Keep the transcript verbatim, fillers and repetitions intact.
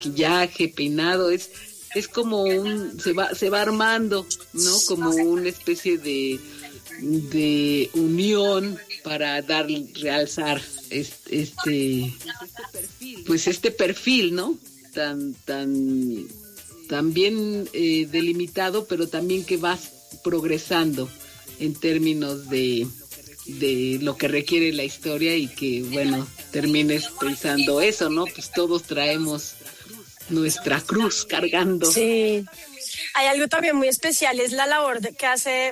maquillaje, peinado, es es como un se va se va armando, ¿no? Como una especie de de unión para dar realzar este, este pues este perfil, ¿no? Tan tan tan bien eh, delimitado, pero también que vas progresando en términos de de lo que requiere la historia y que, bueno, termines pensando eso, ¿no? Pues todos traemos nuestra cruz cargando. Sí. Hay algo también muy especial, es la labor de, que hace